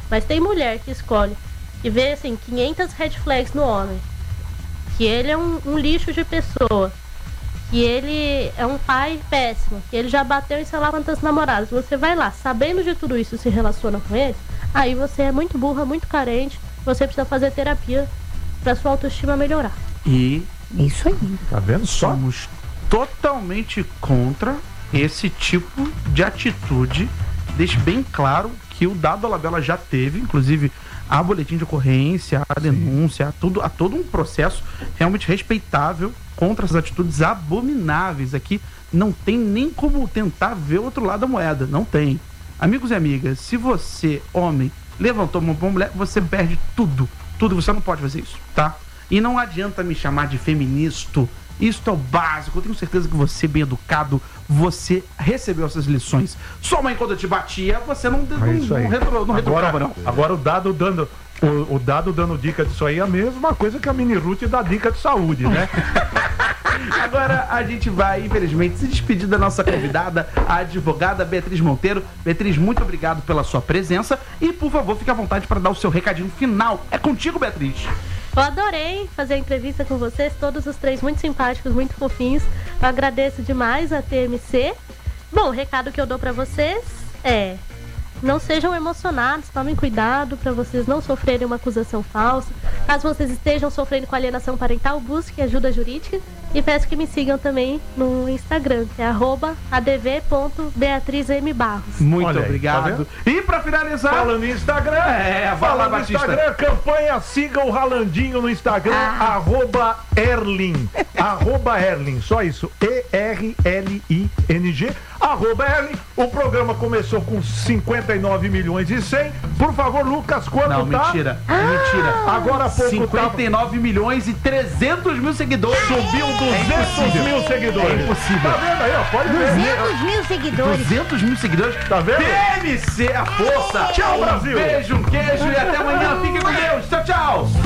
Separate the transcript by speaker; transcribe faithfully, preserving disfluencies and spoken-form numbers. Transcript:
Speaker 1: Mas tem mulher que escolhe e vê assim quinhentas red flags no homem, que ele é um, um lixo de pessoa, que ele é um pai péssimo, que ele já bateu em sei lá quantas namoradas. Você vai lá, sabendo de tudo isso, se relaciona com ele, aí você é muito burra, muito carente, você precisa fazer terapia pra sua autoestima melhorar.
Speaker 2: E
Speaker 3: isso aí.
Speaker 2: Tá vendo? Somos totalmente contra esse tipo de atitude. Deixe bem claro que o Dado Dolabella já teve, inclusive, a boletim de ocorrência, a denúncia, a, tudo, a todo um processo realmente respeitável contra essas atitudes abomináveis. Aqui não tem nem como tentar ver o outro lado da moeda, não tem. Amigos e amigas, se você, homem, levantou uma mulher, você perde tudo, tudo, você não pode fazer isso, tá? E não adianta me chamar de feminista, isso é o básico. Eu tenho certeza que você, bem educado, você recebeu essas lições. Sua mãe, quando eu te batia, você não, não,
Speaker 4: É isso aí.
Speaker 2: não, retro, não
Speaker 4: agora,
Speaker 2: retrocava, não.
Speaker 4: Agora o Dado dando, o, o Dado dando dica disso aí é a mesma coisa que a Mini Ruth dá dica de saúde, né?
Speaker 2: Agora a gente vai, infelizmente, se despedir da nossa convidada, a advogada Beatriz Monteiro. Beatriz, muito obrigado pela sua presença e, por favor, fique à vontade para dar o seu recadinho final. É contigo, Beatriz.
Speaker 1: Eu adorei fazer a entrevista com vocês, todos os três muito simpáticos, muito fofinhos. Eu agradeço demais a T M C. Bom, o recado que eu dou pra vocês é: não sejam emocionados, tomem cuidado para vocês não sofrerem uma acusação falsa. Caso vocês estejam sofrendo com alienação parental, busquem ajuda jurídica. E peço que me sigam também no Instagram, que é arroba adv ponto beatrizmbarros.
Speaker 2: Muito
Speaker 4: Olha aí,
Speaker 2: obrigado.
Speaker 4: tá
Speaker 2: E pra finalizar,
Speaker 4: falando em Instagram,
Speaker 2: é,
Speaker 4: falando
Speaker 2: fala,
Speaker 4: no Instagram, campanha Siga o Ralandinho no Instagram,
Speaker 1: Ah.
Speaker 4: arroba Erlin, arroba Erlin, só isso, E R L I N G, arroba Erlin. O programa começou com cinquenta e nove milhões e cem. Por favor, Lucas, quanto
Speaker 2: não,
Speaker 4: tá?
Speaker 2: mentira, é mentira.
Speaker 4: Agora há pouco
Speaker 2: cinquenta e nove milhões e trezentos mil seguidores.
Speaker 4: subiu duzentos mil seguidores.
Speaker 2: É impossível.
Speaker 4: Tá vendo aí, ó? Pode ver.
Speaker 3: duzentos mil seguidores.
Speaker 2: duzentos mil seguidores.
Speaker 4: Tá vendo?
Speaker 2: T M C, a força.
Speaker 4: Tchau, Brasil.
Speaker 2: Um beijo, um queijo e até amanhã. Fique com Deus. Tchau, tchau.